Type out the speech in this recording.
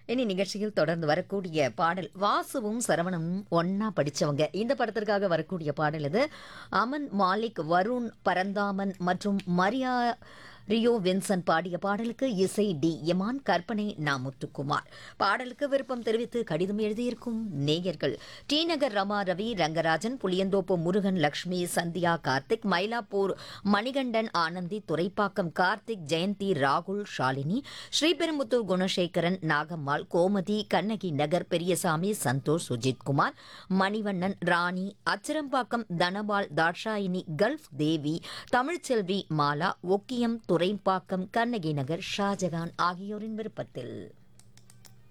இனி நிகழ்ச்சியில் தொடர்ந்து வரக்கூடிய பாடல் வாசுவும் சரவணனும் ஒன்னா படிச்சவங்க. இந்த படத்திற்காக வரக்கூடிய பாடல் இது. அமன் மாலிக், வருண் பரந்தாமன் மற்றும் மரியா ரியோ வின்சன் பாடிய பாடலுக்கு இசை டி எமான், கற்பனை நா முத்துக்குமார். பாடலுக்கு விருப்பம் தெரிவித்து கடிதம் எழுதியிருக்கும் நேயர்கள் டி நகர் ரமா ரவி, ரங்கராஜன், புளியந்தோப்பு முருகன், லட்சுமி, சந்தியா, கார்த்திக், மயிலாப்பூர் மணிகண்டன், ஆனந்தி, துரைப்பாக்கம் கார்த்திக், ஜெயந்தி, ராகுல், ஷாலினி, ஸ்ரீபெரும்புத்தூர் குணசேகரன், நாகம்மாள், கோமதி, கண்ணகி நகர் பெரியசாமி, சந்தோஷ், சுஜித்குமார், மணிவண்ணன், ராணி, அச்சிரம்பாக்கம் தனபால், தாட்சாயினி, கல்ஃப் தேவி, தமிழ்ச்செல்வி, மாலா, ஒக்கியம், துரைப்பாக்கம், கண்ணகி நகர், ஷாஜகான் ஆகியோரின் விருப்பத்தில்.